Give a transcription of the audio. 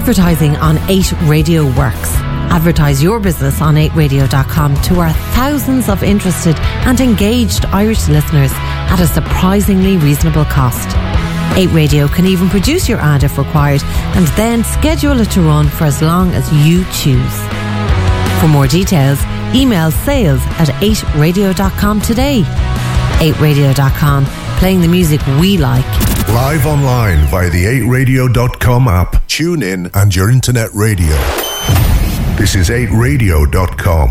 Advertising on 8 Radio works. Advertise your business on 8radio.com to our thousands of interested and engaged Irish listeners at a surprisingly reasonable cost. 8 Radio can even produce your ad if required and then schedule it to run for as long as you choose. For more details, email sales@8radio.com today. 8radio.com, playing the music we like. Live online via the 8radio.com app. Tune in and your internet radio. This is 8radio.com.